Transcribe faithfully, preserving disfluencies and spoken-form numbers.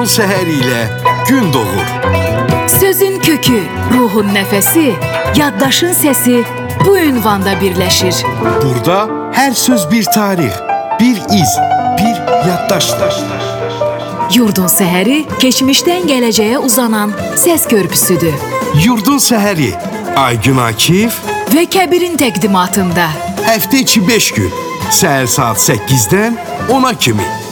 Yurdun səhəri ilə gün doğur. Sözün kökü, ruhun nəfəsi, yaddaşın səsi bu ünvanda birləşir. Burada hər söz bir tarix, bir iz, bir yaddaşdır. Yurdun səhəri keçmişdən gələcəyə uzanan səs körpüsüdür. Yurdun səhəri Aygün Akif və Kəbirin təqdimatında. Həftə içi beş gün, səhər saat səkkizdən ona kimi.